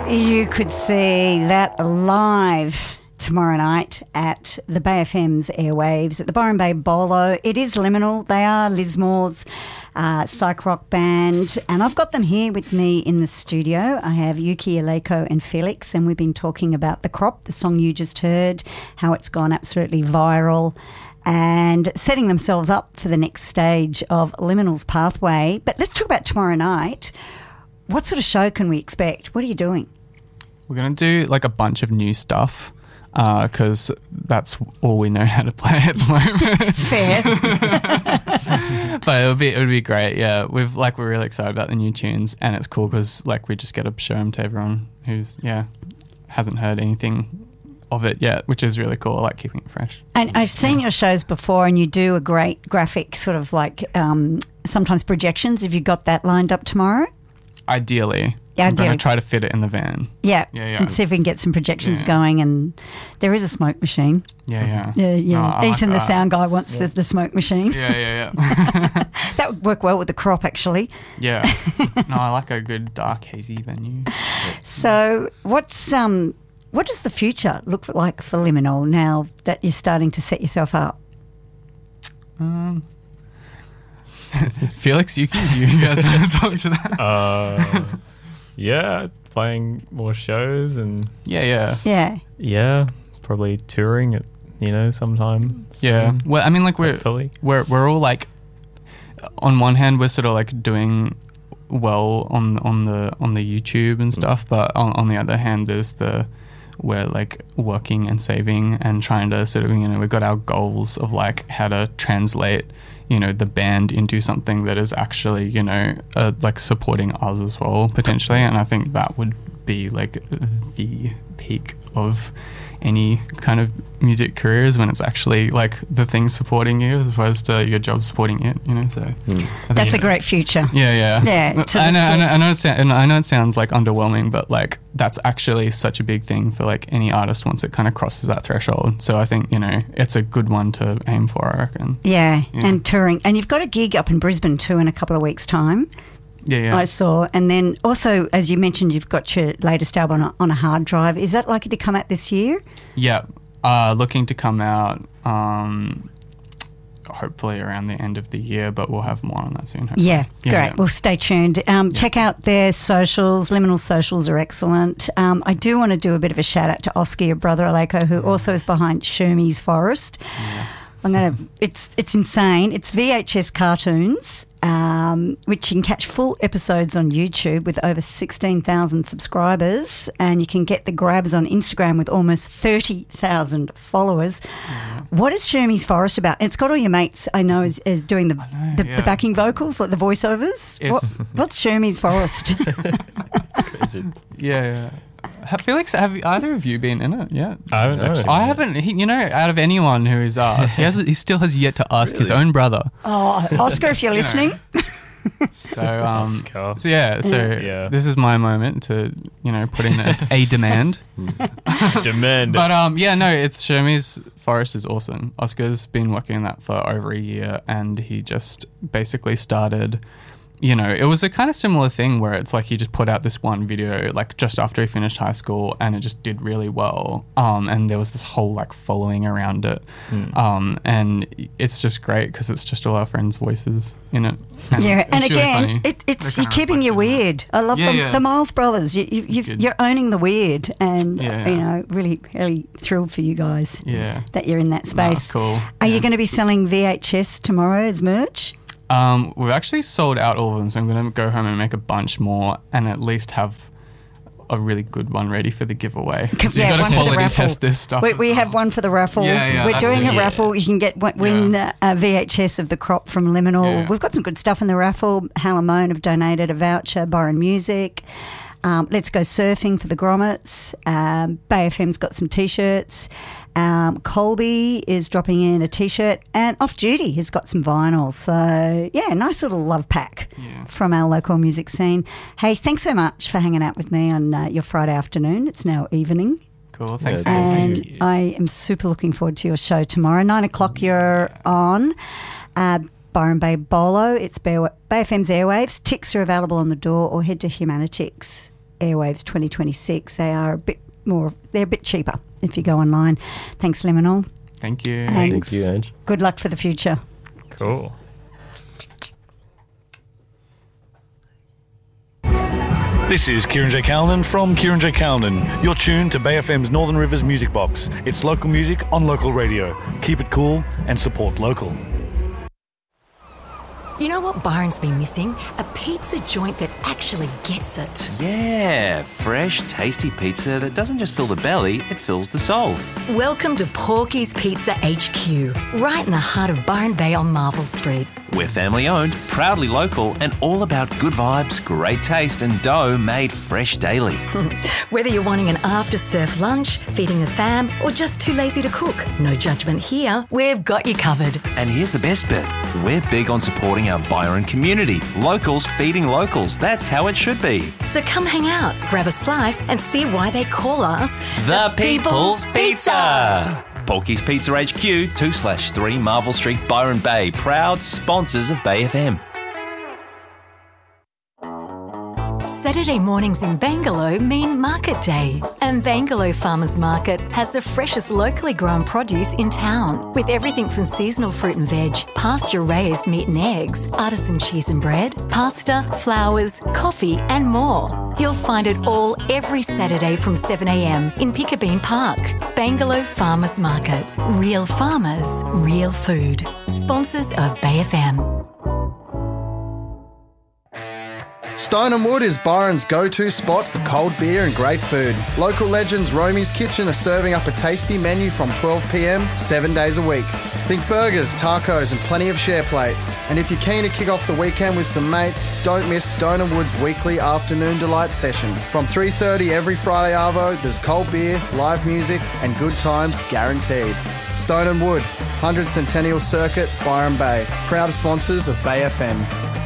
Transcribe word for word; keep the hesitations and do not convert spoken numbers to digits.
You could see that live tomorrow night at the Bay F M's airwaves at the Byron Bay Bolo. It is Liminal. They are Lismore's uh, psych rock band, and I've got them here with me in the studio. I have Yuki, Aleko and Felix, and we've been talking about The Crop, the song you just heard, how it's gone absolutely viral, and setting themselves up for the next stage of Liminal's pathway. But let's talk about tomorrow night. What sort of show can we expect? What are you doing? We're going to do like a bunch of new stuff because uh, that's all we know how to play at the moment. Fair. But it would be it would be great. Yeah, we've like we're really excited about the new tunes, and it's cool because like we just get to show them to everyone who's yeah hasn't heard anything of it yet, which is really cool. I like keeping it fresh. And I've seen yeah. your shows before, and you do a great graphic sort of like um, sometimes projections. Have you got that lined up tomorrow? Ideally. Yeah, I'm going ideally. to try to fit it in the van. Yeah, yeah, yeah. And see if we can get some projections yeah. going. And there is a smoke machine. Yeah, yeah. Yeah, yeah. No, I Ethan, like the sound guy, wants yeah. the, the smoke machine. Yeah, yeah, yeah. That would work well with the Crop, actually. Yeah. No, I like a good dark, hazy venue. So what's um, what does the future look like for Liminal now that you're starting to set yourself up? Um... Felix, you, you guys want to talk to that? Uh, yeah, playing more shows and yeah, yeah, yeah, yeah. Probably touring it, you know, sometime. Yeah. Soon, well, I mean, like we're hopefully. we're we're all like, on one hand, we're sort of like doing well on on the on the YouTube and stuff, mm. but on on the other hand, there's the we're like working and saving and trying to sort of, you know, we've got our goals of like how to translate, you know, the band into something that is actually, you know, uh, like supporting us as well potentially. And I think that would be like the peak of any kind of music careers, when it's actually like the thing supporting you as opposed to your job supporting it, you know. So mm. that's a great future. Yeah, yeah, yeah. I know, I know, I know, it sound, I know it sounds like underwhelming, but like that's actually such a big thing for like any artist once it kind of crosses that threshold. So I think, you know, it's a good one to aim for, I reckon. Yeah, yeah. And touring, and you've got a gig up in Brisbane too in a couple of weeks' time. Yeah, yeah. I saw. And then also, as you mentioned, you've got your latest album on a, on a hard drive. Is that likely to come out this year? Yeah. Uh, looking to come out um, hopefully around the end of the year, but we'll have more on that soon. Hopefully. Yeah, yeah, great. Yeah. Well, stay tuned. Um, yeah. Check out their socials. Liminal socials are excellent. Um, I do want to do a bit of a shout out to Oscar, your brother Aleko, who yeah. also is behind Shermie's Forest. Yeah. I'm gonna. It's it's insane. It's V H S cartoons, um, which you can catch full episodes on YouTube with over sixteen thousand subscribers, and you can get the grabs on Instagram with almost thirty thousand followers. Mm-hmm. What is Shermie's Forest about? It's got all your mates I know is, is doing the know, the, yeah. the backing vocals, like the voiceovers. What, what's Shermie's Forest? Crazy. Yeah, yeah. Felix, have either of you been in it yet? I haven't actually. I haven't. He, you know, out of anyone who is asked, he, has, he still has yet to ask really? his own brother. Oh, Oscar, if you're you listening. So, um, Oscar. so yeah, so yeah. this is my moment to, you know, put in a, a demand. Demand. But um, yeah, no, it's Shermie's Forest is awesome. Oscar's been working on that for over a year, and he just basically started. You know, it was a kind of similar thing where it's like he just put out this one video like just after he finished high school, and it just did really well. Um, and there was this whole like following around it. Mm. Um, and it's just great because it's just all our friends' voices in it. And yeah, and again, really it, it's you're keeping your weird. I love yeah, the, yeah. the Miles brothers. You, you, you've, you're owning the weird, and yeah, yeah. you know, really, really thrilled for you guys. Yeah, that you're in that space. Nah, cool. Are yeah. you going to be selling V H S tomorrow as merch? Um, we've actually sold out all of them, so I'm going to go home and make a bunch more, and at least have a really good one ready for the giveaway. Because yeah, you've got to quality test this stuff. We, we have one for the raffle. Yeah, yeah, We're doing it. a yeah. raffle. You can get win yeah. a V H S of The Crop from Liminal. Yeah. We've got some good stuff in the raffle. Halamone have donated a voucher. Byron Music. Um, Let's Go Surfing for the Grommets. Um, Bay F M's got some T-shirts. Um, Colby is dropping in a T-shirt, and Off Duty has got some vinyl. So, yeah, nice little love pack yeah. from our local music scene. Hey, thanks so much for hanging out with me on uh, your Friday afternoon. It's now evening. Cool, thanks. Yeah, and thank you. I am super looking forward to your show tomorrow. Nine o'clock you're on. Uh, Byron Bay Bolo. It's Bay, Bay F M's airwaves. Ticks are available on the door, or head to Humanitix Airwaves twenty twenty-six. They are a bit more, they're a bit cheaper if you go online. Thanks, Liminal. Thank you. And Thank you, Ange. good luck for the future. Cool. This is Kieran J. Callan from Kieran J. Callan. You're tuned to Bay F M's Northern Rivers Music Box. It's local music on local radio. Keep it cool and support local. You know what Byron's been missing? A pizza joint that actually gets it. Yeah, fresh, tasty pizza that doesn't just fill the belly, it fills the soul. Welcome to Porky's Pizza H Q, right in the heart of Byron Bay on Marvel Street. We're family owned, proudly local, and all about good vibes, great taste, and dough made fresh daily. Whether you're wanting an after-surf lunch, feeding the fam, or just too lazy to cook, no judgment here. We've got you covered. And here's the best bit. We're big on supporting our Byron community. Locals feeding locals. That's how it should be. So come hang out, grab a slice, and see why they call us The People's Pizza. Porky's Pizza H Q, two slash three Marvel Street, Byron Bay. Proud sponsors of Bay F M. Saturday mornings in Bangalow mean Market Day, and Bangalow Farmers Market has the freshest locally grown produce in town, with everything from seasonal fruit and veg, pasture-raised meat and eggs, artisan cheese and bread, pasta, flowers, coffee and more. You'll find it all every Saturday from seven a m in Piccabeen Park. Bangalow Farmers Market. Real farmers, real food. Sponsors of Bay F M. Stone and Wood is Byron's go-to spot for cold beer and great food. Local legends Romy's Kitchen are serving up a tasty menu from twelve p m, seven days a week. Think burgers, tacos and plenty of share plates. And if you're keen to kick off the weekend with some mates, don't miss Stone and Wood's weekly afternoon delight session. From three thirty every Friday arvo, there's cold beer, live music and good times guaranteed. Stone and Wood, one hundred Centennial Circuit, Byron Bay. Proud sponsors of Bay F M.